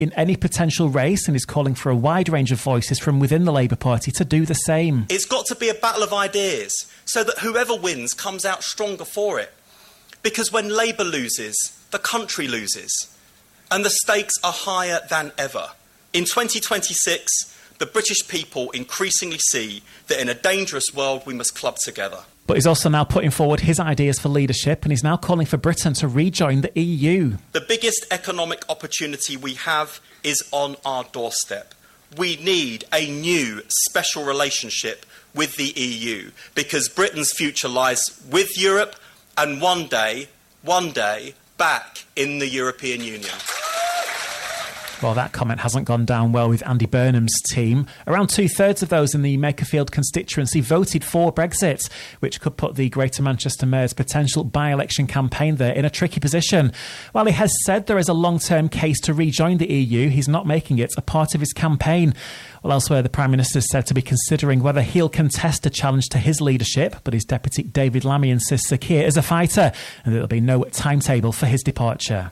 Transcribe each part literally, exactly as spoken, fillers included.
in any potential race and is calling for a wide range of voices from within the Labour Party to do the same. It's got to be a battle of ideas so that whoever wins comes out stronger for it. Because when Labour loses, the country loses. And the stakes are higher than ever. In twenty twenty-six, the British people increasingly see that in a dangerous world we must club together. But he's also now putting forward his ideas for leadership, and he's now calling for Britain to rejoin the E U. The biggest economic opportunity we have is on our doorstep. We need a new special relationship with the E U because Britain's future lies with Europe and one day, one day, back in the European Union. Well, that comment hasn't gone down well with Andy Burnham's team. Around two-thirds of those in the Makerfield constituency voted for Brexit, which could put the Greater Manchester Mayor's potential by-election campaign there in a tricky position. While he has said there is a long-term case to rejoin the E U, he's not making it a part of his campaign. Well, elsewhere, the Prime Minister is said to be considering whether he'll contest a challenge to his leadership, but his deputy David Lammy insists Sir Keir is a fighter and there'll be no timetable for his departure.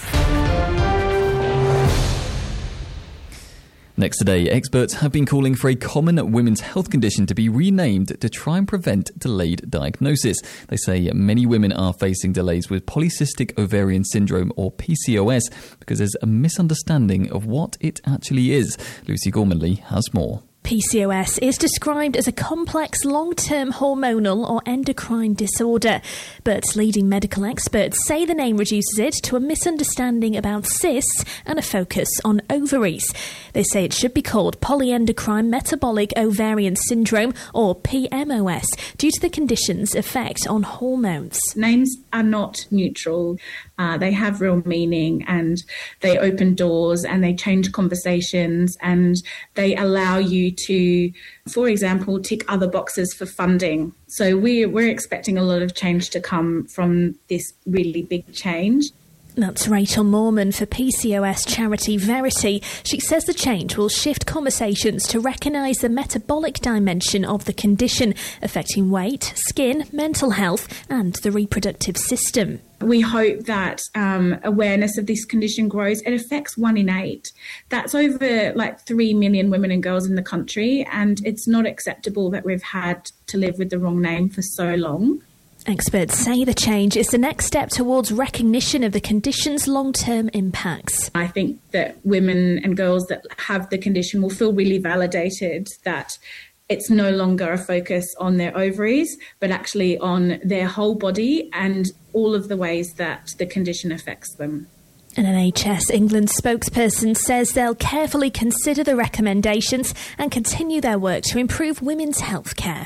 Next today, experts have been calling for a common women's health condition to be renamed to try and prevent delayed diagnosis. They say many women are facing delays with polycystic ovarian syndrome, or P C O S, because there's a misunderstanding of what it actually is. Lucy Gormanley has more. P C O S is described as a complex long-term hormonal or endocrine disorder, but leading medical experts say the name reduces it to a misunderstanding about cysts and a focus on ovaries. They say it should be called polyendocrine metabolic ovarian syndrome, or P M O S, due to the condition's effect on hormones. Names are not neutral. Uh, they have real meaning, and they open doors and they change conversations, and they allow you to, for example, tick other boxes for funding. So we're, we're expecting a lot of change to come from this really big change. That's Rachel Moorman for P C O S charity Verity. She says the change will shift conversations to recognise the metabolic dimension of the condition, affecting weight, skin, mental health and the reproductive system. We hope that um, awareness of this condition grows. It affects one in eight. That's over like three million women and girls in the country, and it's not acceptable that we've had to live with the wrong name for so long. Experts say the change is the next step towards recognition of the condition's long-term impacts. I think that women and girls that have the condition will feel really validated that it's no longer a focus on their ovaries, but actually on their whole body and all of the ways that the condition affects them. An N H S England spokesperson says they'll carefully consider the recommendations and continue their work to improve women's health care.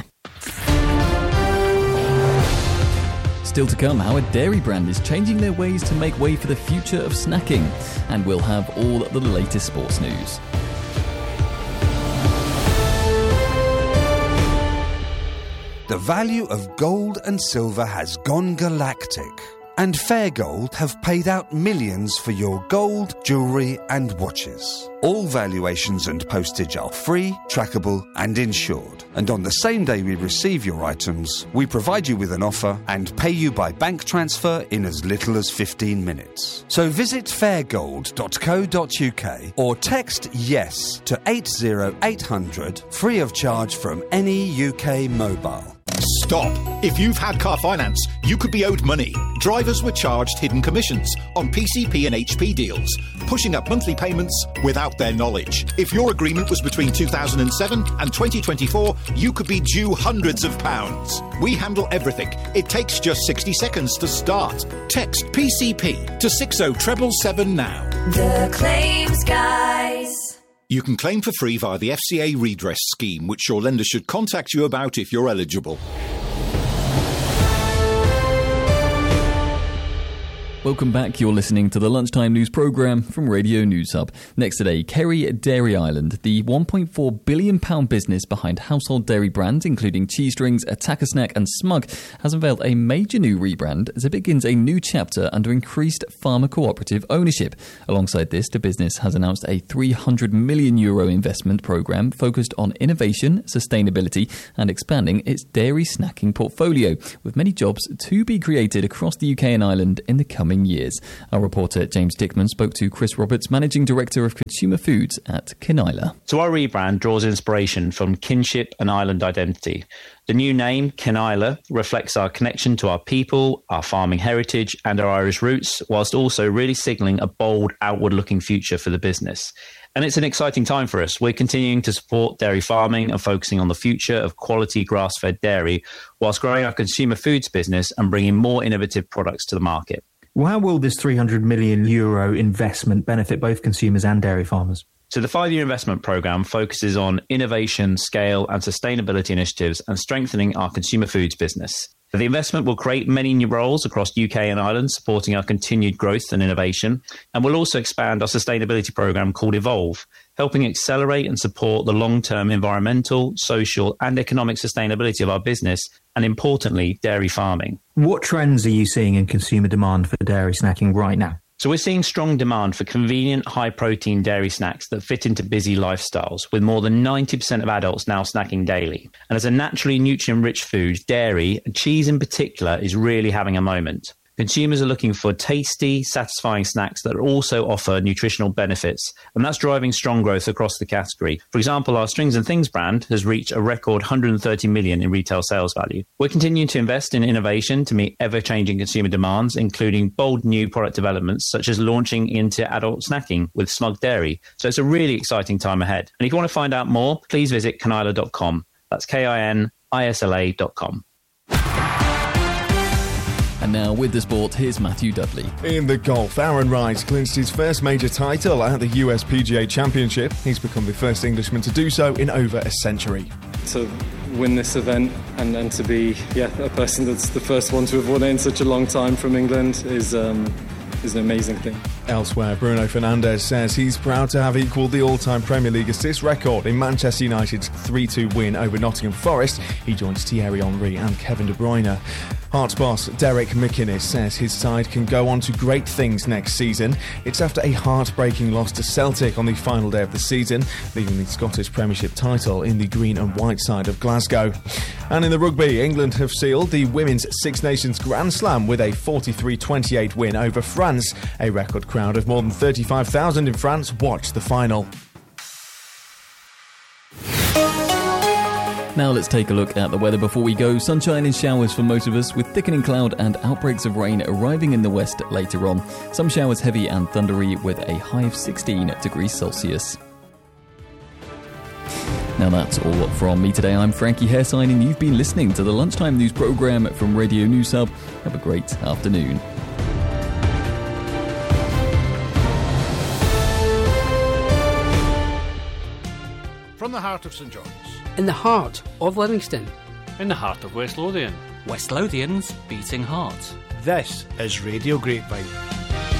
Still to come, how a dairy brand is changing their ways to make way for the future of snacking. And we'll have all the latest sports news. The value of gold and silver has gone galactic, and Fairgold have paid out millions for your gold, jewellery and watches. All valuations and postage are free, trackable and insured. And on the same day we receive your items, we provide you with an offer and pay you by bank transfer in as little as fifteen minutes. So visit fairgold dot co dot uk or text YES to eight zero eight hundred, free of charge from any U K mobile. Stop! If you've had car finance, you could be owed money. Drivers were charged hidden commissions on P C P and H P deals, pushing up monthly payments without their knowledge. If your agreement was between two thousand seven and twenty twenty-four, you could be due hundreds of pounds. We handle everything. It takes just sixty seconds to start. Text P C P to six oh seven seven now. The Claims Guys. You can claim for free via the F C A redress scheme, which your lender should contact you about if you're eligible. Welcome back. You're listening to the Lunchtime News programme from Radio News Hub. Next today, Kerry Dairy Island, the one point four billion pounds business behind household dairy brands including Cheese Strings, Attacker Snack and Smug, has unveiled a major new rebrand as it begins a new chapter under increased farmer cooperative ownership. Alongside this, the business has announced a three hundred million euro investment programme focused on innovation, sustainability and expanding its dairy snacking portfolio, with many jobs to be created across the U K and Ireland in the coming coming years. Our reporter James Dickman spoke to Chris Roberts, Managing Director of Consumer Foods at Kinaila. So our rebrand draws inspiration from kinship and island identity. The new name, Kinaila, reflects our connection to our people, our farming heritage and our Irish roots, whilst also really signalling a bold, outward-looking future for the business. And it's an exciting time for us. We're continuing to support dairy farming and focusing on the future of quality grass-fed dairy, whilst growing our consumer foods business and bringing more innovative products to the market. Well, how will this three hundred million euro investment benefit both consumers and dairy farmers? So the five-year investment programme focuses on innovation, scale and sustainability initiatives and strengthening our consumer foods business. The investment will create many new roles across U K and Ireland, supporting our continued growth and innovation, and will also expand our sustainability programme called Evolve, helping accelerate and support the long-term environmental, social and economic sustainability of our business, and importantly, dairy farming. What trends are you seeing in consumer demand for dairy snacking right now? So we're seeing strong demand for convenient, high-protein dairy snacks that fit into busy lifestyles, with more than ninety percent of adults now snacking daily. And as a naturally nutrient-rich food, dairy, and cheese in particular, is really having a moment. Consumers are looking for tasty, satisfying snacks that also offer nutritional benefits, and that's driving strong growth across the category. For example, our Strings and Things brand has reached a record one hundred thirty million in retail sales value. We're continuing to invest in innovation to meet ever-changing consumer demands, including bold new product developments, such as launching into adult snacking with Smug Dairy. So it's a really exciting time ahead. And if you want to find out more, please visit kinaila dot com. That's K I N I S L A dot com. And now with the sport, here's Matthew Dudley. In the golf, Aaron Wright clinched his first major title at the U S P G A Championship. He's become the first Englishman to do so in over a century. To win this event and, and to be yeah a person that's the first one to have won it in such a long time from England is um, is an amazing thing. Elsewhere, Bruno Fernandes says he's proud to have equalled the all-time Premier League assist record in Manchester United's three two win over Nottingham Forest. He joins Thierry Henry and Kevin De Bruyne. Hearts boss Derek McInnes says his side can go on to great things next season. It's after a heartbreaking loss to Celtic on the final day of the season, leaving the Scottish Premiership title in the green and white side of Glasgow. And in the rugby, England have sealed the Women's Six Nations Grand Slam with a forty-three twenty-eight win over France. A record crowd of more than thirty-five thousand in France watched the final. Now let's take a look at the weather before we go. Sunshine and showers for most of us, with thickening cloud and outbreaks of rain arriving in the west later on. Some showers heavy and thundery with a high of sixteen degrees Celsius. Now that's all from me today. I'm Frankie Hairsine and you've been listening to the Lunchtime News programme from Radio News Hub. Have a great afternoon. From the heart of St John's. In the heart of Livingston. In the heart of West Lothian. West Lothian's beating heart. This is Radio Grapevine.